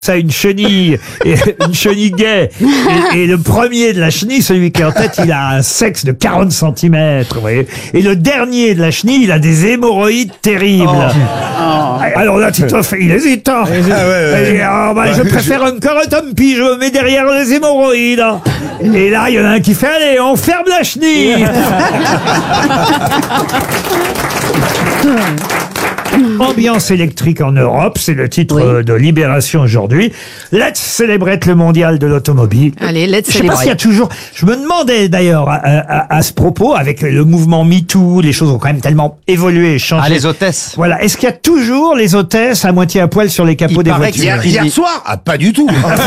Ça, une chenille, une chenille gay. Et le premier de la chenille, celui qui est en tête, il a un sexe de 40 cm, vous voyez. Et le dernier de la chenille, il a des hémorroïdes terribles. Alors là, Titoff, il hésite. Hein. Je préfère encore un Tompi, je me mets derrière les hémorroïdes. Et là, il y en a un qui fait, allez, on ferme la chenille. Ambiance électrique en Europe, c'est le titre de Libération aujourd'hui. Let's célébrer le mondial de l'automobile. Allez, let's Je sais pas s'il y a toujours. Je me demandais d'ailleurs à ce propos, avec le mouvement MeToo, les choses ont quand même tellement évolué et changé. Ah, les hôtesses. Voilà. Est-ce qu'il y a toujours les hôtesses à moitié à poil sur les capots des voitures? Hier soir? Ah, pas du tout.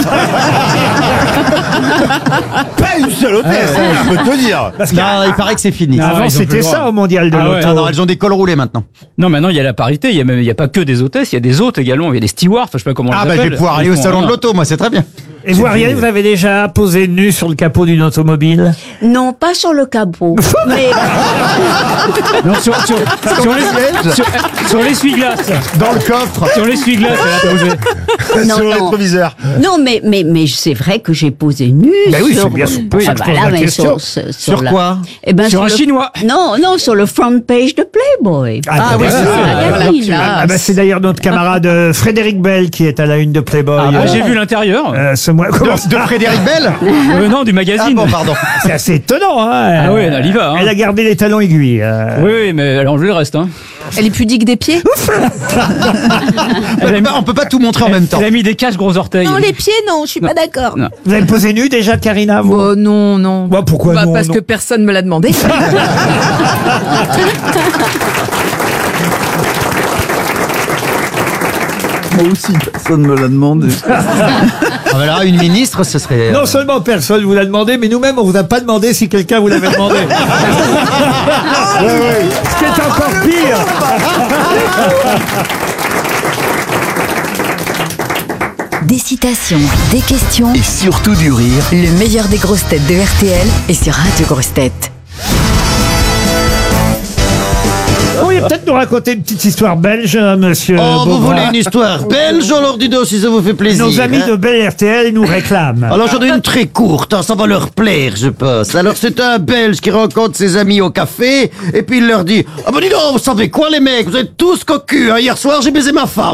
Pas une seule hôtesse, je peux te dire. Parce Non, il paraît que c'est fini. Avant, c'était ça au mondial de l'auto. Non, elles ont des cols roulés maintenant. Non, maintenant il y a la parité, il y a pas que des hôtesses, il y a des hôtes également, il y a des stewards, je sais pas comment on les Ah, appelle. bah, je vais pouvoir aller au salon de l'auto, moi, c'est très bien. Et vous, Ariel, vous avez déjà posé nu sur le capot d'une automobile? Non, pas sur le capot. Mais Non, sur l'essuie-glace. Dans le coffre. Sur l'essuie-glace, elle a posé. non, Sur le non. rétroviseur. Non, mais c'est vrai que j'ai posé nu. Ben oui, sur, c'est bien sûr pour ça que je pose la mais question. Sur la- quoi? Eh ben, Sur un le- chinois. Non, sur le front page de Playboy. Ah, oui, bah, c'est ça. Ah bah, c'est d'ailleurs notre camarade Frédéric Bell qui est à la une de Playboy. Ah, bah, j'ai vu l'intérieur. Ce mois. Comment ça De Frédéric Bell? Non, du Ah magazine. bon, pardon. C'est assez étonnant, hein. Ah oui, elle y va. Hein. Elle a gardé les talons aiguilles. Oui, mais elle a enlevé le reste. Hein. Elle est pudique des pieds? On peut pas tout montrer en même temps. Elle a mis des caches gros orteils. Non, les pieds, non, je suis pas d'accord. Non. Vous avez posé nu déjà, Karina, vous? Oh, non. Bah, pourquoi non, Parce non que personne me l'a demandé. Moi aussi, personne ne me l'a demandé. Ah, bah là, une ministre, ce serait. Non seulement personne vous l'a demandé, mais nous-mêmes, on vous a pas demandé si quelqu'un vous l'avait demandé. Ce qui est encore pire. Des citations, des questions, Et surtout du rire. le meilleur des grosses têtes de RTL est sur Radio Grosses Têtes. Vous pourriez peut-être nous raconter une petite histoire belge, monsieur Oh, vous Beauvoir. voulez une histoire belge? Alors, dis donc, si ça vous fait plaisir. Nos amis hein. de Bel RTL nous réclament. Alors j'en ai une très courte, hein, ça va leur plaire, je pense. Alors c'est un Belge qui rencontre ses amis au café, et puis il leur dit « Ah ben dis donc, vous savez quoi les mecs, vous êtes tous cocus, hein, hier soir j'ai baisé ma femme. »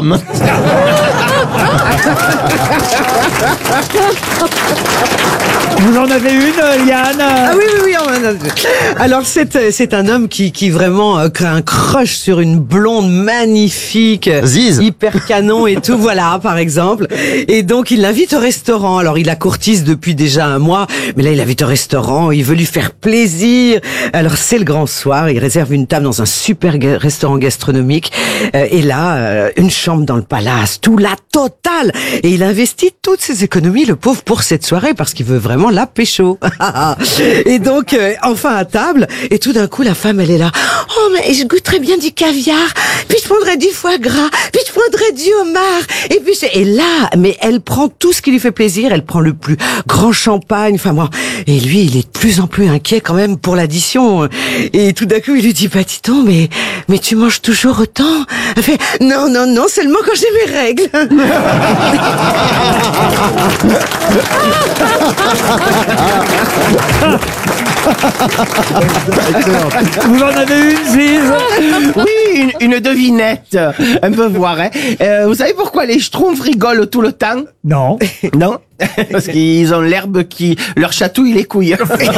Vous en avez une, Yann? Ah oui, on en a deux. Alors c'est un homme qui vraiment a un crush sur une blonde magnifique, Ziz. hyper canon et tout, voilà par exemple. Et donc il l'invite au restaurant. Alors il la courtise depuis déjà un mois, mais là il l'invite au restaurant, il veut lui faire plaisir. Alors c'est le grand soir, il réserve une table dans un super restaurant gastronomique et là une chambre dans le palace, tout la totale. Et il investit toutes ses économies, le pauvre, pour cette soirée parce qu'il veut vraiment la pécho. Et donc enfin à table, et tout d'un coup la femme elle est là. Oh mais je goûterais bien du caviar, puis je prendrais du foie gras, puis je prendrais du homard, et puis et là, mais elle prend tout ce qui lui fait plaisir, elle prend le plus grand champagne, enfin bon, et lui il est de plus en plus inquiet quand même pour l'addition, et tout d'un coup il lui dit bah dis donc, mais tu manges toujours autant? Elle fait non seulement quand j'ai mes règles. Vous en avez une, Ziz? Oui, une devinette, un peu voir. Hein. Vous savez pourquoi les schtroumpfs rigolent tout le temps? Non. Non? Parce qu'ils ont l'herbe qui leur chatouille les couilles.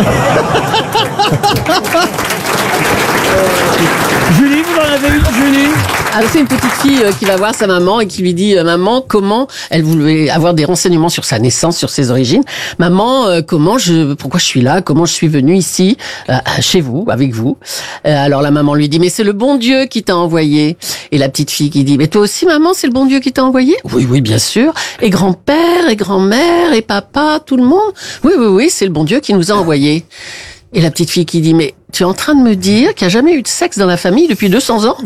Julie, vous en avez une, Julie? Alors c'est une petite fille qui va voir sa maman et qui lui dit maman, comment elle voulait avoir des renseignements sur sa naissance, sur ses origines. Maman, pourquoi je suis là, comment je suis venue ici chez vous, avec vous. Alors la maman lui dit mais c'est le bon Dieu qui t'a envoyé. Et la petite fille qui dit mais toi aussi maman, c'est le bon Dieu qui t'a envoyé? Oui bien sûr. Et grand-père et grand-mère et papa, tout le monde. Oui c'est le bon Dieu qui nous a envoyés. Et la petite fille qui dit mais Tu es en train de me dire qu'il n'y a jamais eu de sexe dans la famille depuis 200 ans? Vous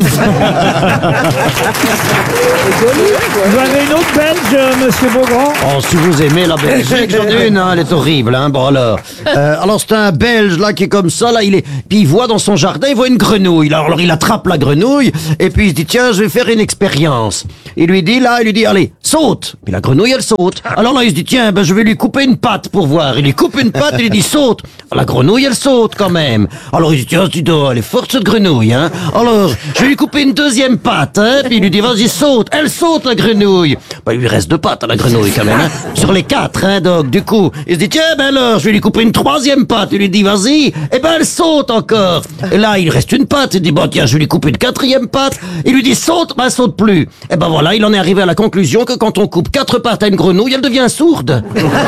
avez une autre Belge, monsieur Beaugrand? Oh, si vous aimez la Belgique, j'en ai une, hein, elle est horrible, hein. Bon, alors c'est un Belge, là, qui est comme ça, là, puis il voit dans son jardin, il voit une grenouille. Alors, il attrape la grenouille, et puis il se dit, tiens, je vais faire une expérience. Il lui dit, allez, saute. Puis la grenouille, elle saute. Alors là, il se dit, tiens, je vais lui couper une patte pour voir. Il lui coupe une patte, il lui dit, saute. La grenouille, elle saute quand même. Alors il dit, tiens, elle est forte cette grenouille, hein. Alors, je vais lui couper une deuxième patte, hein. Puis il lui dit, vas-y, saute. Elle saute, la grenouille. Il lui reste 2 pattes à la grenouille quand même, hein. Sur les 4, hein, donc, du coup. Il se dit, tiens, alors, je vais lui couper une 3e patte. Il lui dit, vas-y. Elle saute encore. Et là, il reste une patte. Il dit, bon, tiens, je vais lui couper une 4e patte. Il lui dit, saute, elle saute plus. Et voilà, il en est arrivé à la conclusion que quand on coupe 4 pattes à une grenouille, elle devient sourde.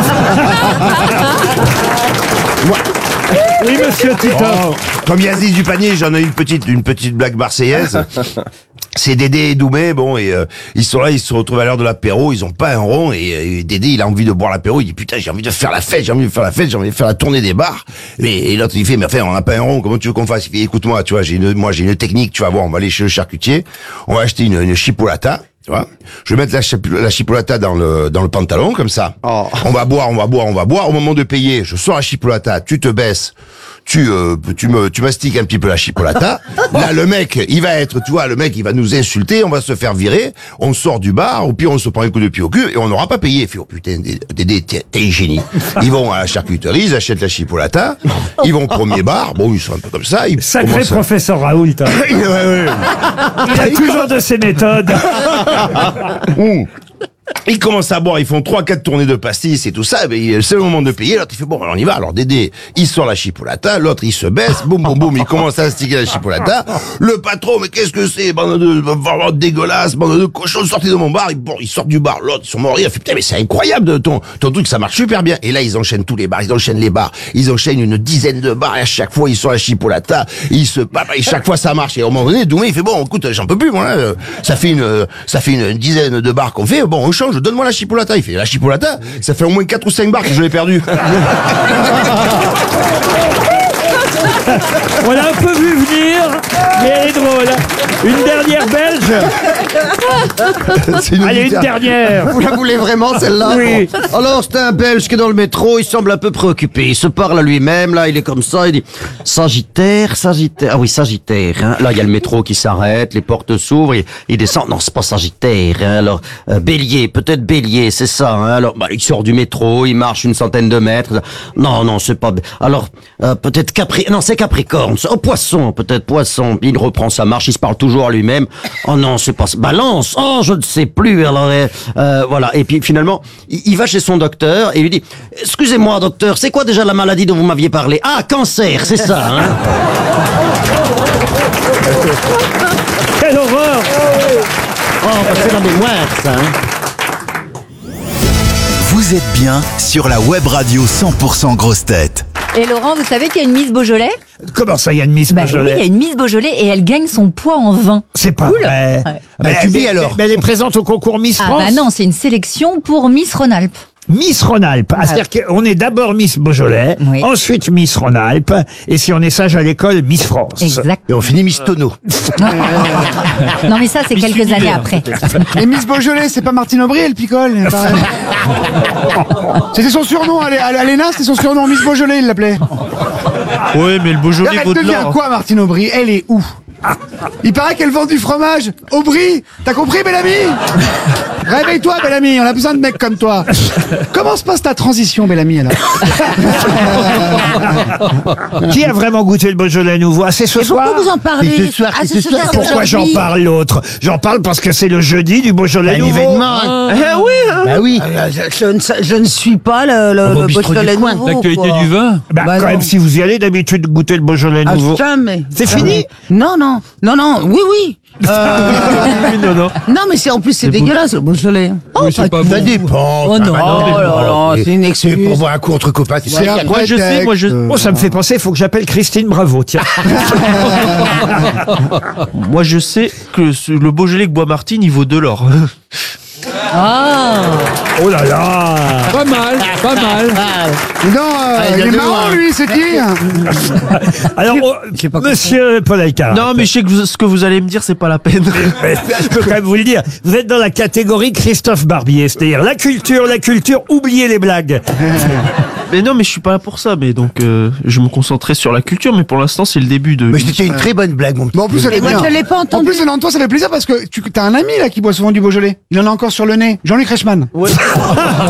Oui, monsieur Titoff. Comme Yaziz du panier, j'en ai une petite blague marseillaise. C'est Dédé et Doumé, ils sont là, ils se retrouvent à l'heure de l'apéro, ils ont pas un rond, et Dédé, il a envie de boire l'apéro, il dit, putain, j'ai envie de faire la fête, j'ai envie de faire la tournée des bars. Et l'autre, il fait, mais enfin, on n'a pas un rond, comment tu veux qu'on fasse? Il fait, écoute-moi, tu vois, j'ai une technique, tu vas voir, on va aller chez le charcutier, on va acheter une chipolata. Tu vois, je vais mettre la chipolata dans le pantalon, comme ça. Oh. On va boire. Au moment de payer, je sors la chipolata, tu te baisses, tu mastiques un petit peu la chipolata. Là, le mec, il va nous insulter, on va se faire virer, on sort du bar, au pire, on se prend un coup de pied au cul, et on n'aura pas payé. Il fait, oh putain, Dédé, t'es un génie. Ils vont à la charcuterie, ils achètent la chipolata, ils vont au premier bar, bon, ils sont un peu comme ça. Sacré professeur Raoult. Hein. Ouais. Il a toujours de ses méthodes. Ils commencent à boire, ils font 3-4 tournées de pastis et tout ça, mais c'est le moment de payer, l'autre il fait bon, alors on y va, alors Dédé, il sort la chipolata, l'autre il se baisse, boum, il commence à sticker la chipolata, le patron, mais qu'est-ce que c'est, bande de dégueulasse, bande de cochons, sortez de mon bar, il sort du bar, l'autre, ils sont morts, il a fait, putain, mais c'est incroyable, ton truc, ça marche super bien, et là, ils enchaînent tous les bars, ils enchaînent les bars, ils enchaînent une dizaine de bars, et à chaque fois, ils sortent la chipolata, et chaque fois, ça marche, et à un moment donné, Doumé, il fait bon, écoute, j'en peux plus, moi, là, ça fait une dizaine de bars qu'on fait, bon, on change, donne-moi la chipolata. Il fait, la chipolata, ça fait au moins 4 ou 5 bars que je l'ai perdu. On l'a un peu vu venir, mais elle est drôle. Une dernière Belge. Allez, une dernière. Vous la voulez vraiment, celle-là? Oui. Bon. Alors, c'est un Belge qui est dans le métro, il semble un peu préoccupé. Il se parle à lui-même, là, il est comme ça, il dit Sagittaire. Ah oui, Sagittaire. Hein. Là, il y a le métro qui s'arrête, les portes s'ouvrent, il descend. Non, c'est pas Sagittaire. Hein. Alors, Bélier, peut-être Bélier, c'est ça. Hein. Alors, il sort du métro, il marche une centaine de mètres. Non, c'est pas... Alors, peut-être Non, c'est Capricorne. Oh, Poisson, peut-être Poisson. Puis il reprend sa marche, il se parle toujours à lui-même. Oh non, c'est pas... Balance. Oh, je ne sais plus. Alors, voilà. Et puis finalement, il va chez son docteur et il lui dit, excusez-moi, docteur, c'est quoi déjà la maladie dont vous m'aviez parlé? Ah, cancer, c'est ça, hein. Quelle horreur! Oh, c'est la mémoire, ça, hein. Vous êtes bien sur la web radio 100% Grosses Têtes. Et Laurent, vous savez qu'il y a une Miss Beaujolais? Comment ça, il y a une Miss Beaujolais? Oui, il y a une Miss Beaujolais et elle gagne son poids en vin. C'est pas vrai. Ouais. Tu dis alors? Mais elle est présente au concours Miss France? Ah bah non, c'est une sélection pour Miss Rhône-Alpes. Miss Rhône-Alpes. C'est-à-dire qu'on est d'abord Miss Beaujolais, ensuite Miss Rhône-Alpes, et si on est sage à l'école, Miss France. Exact. Et on finit Miss Tonneau. Non mais ça, c'est quelques années après. Et Miss Beaujolais, c'est pas Martine Aubry, elle picole. C'était son surnom, à l'ENA, c'était son surnom, Miss Beaujolais, il l'appelait. Oui, mais le Beaujolais Elle devient quoi, Martine Aubry? Elle est où? Il paraît qu'elle vend du fromage. Aubry, t'as compris, Bellamy? Réveille-toi, Bellamy, on a besoin de mecs comme toi. Comment se passe ta transition, Bellamy, alors? Qui a vraiment goûté le Beaujolais nouveau? C'est ce soir? Pourquoi vous en parlez? C'est ce soir, Ah, c'est ce soir, Pourquoi j'en aujourd'hui. parle l'autre? J'en parle parce que c'est le jeudi du Beaujolais nouveau. Événement. Oui, hein. Bah oui. Je ne suis pas le Beaujolais nouveau. L'actualité quoi. du vin. Bah, quand même, si vous y allez d'habitude goûter le Beaujolais Ah, nouveau. jamais. C'est fini? Non, oui. Non, mais c'est en plus c'est dégueulasse le Beaujolais. Oh, Oui, c'est pas Ça bon. dépend. Oh non, Oh c'est une C'est excuse. pour voir un coup entre copains. C'est un Moi je sais, Oh, ça me fait penser, il faut que j'appelle Christine Bravo, tiens. Moi je sais que le Beaujolais que boit Martine, il vaut de l'or. Oh là là. Pas mal, pas mal. Non, il est marrant, lui, c'est qui? Alors, monsieur Paul Alcarat. Non, mais je sais que ce que vous allez me dire, c'est pas la peine. Je peux quand même vous le dire. Vous êtes dans la catégorie Christophe Barbier, c'est-à-dire la culture, oubliez les blagues. Mais non, mais je suis pas là pour ça. Mais donc, je me concentrais sur la culture, mais pour l'instant, c'est le début de. Mais c'était une très bonne blague, mon petit. Bon, en plus, elle est Moi, bien. je l'ai pas En entendu. plus, venant de toi, ça fait plaisir parce que tu as un ami là qui boit souvent du Beaujolais. Il en a encore sur le nez. Jean-Luc Reichmann. Ouais.